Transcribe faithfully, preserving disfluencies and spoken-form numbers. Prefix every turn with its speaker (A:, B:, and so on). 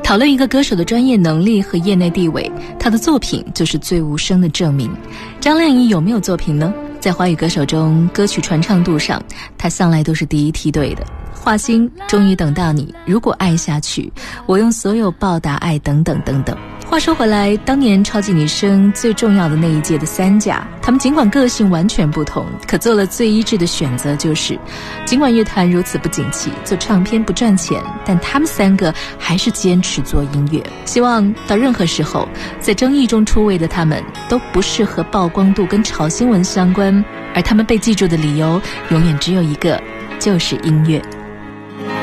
A: 讨论一个歌手的专业能力和业内地位，他的作品就是最无声的证明。张靓颖有没有作品呢？在华语歌手中，歌曲传唱度上，她向来都是第一梯队的。华星，终于等到你，如果爱下去，我用所有报答爱，等等等等。话说回来，当年超级女声最重要的那一届的三甲，他们尽管个性完全不同，可做了最一致的选择，就是尽管乐坛如此不景气，做唱片不赚钱，但他们三个还是坚持做音乐。希望到任何时候，在争议中出位的他们都不是和曝光度跟炒新闻相关，而他们被记住的理由永远只有一个，就是音乐。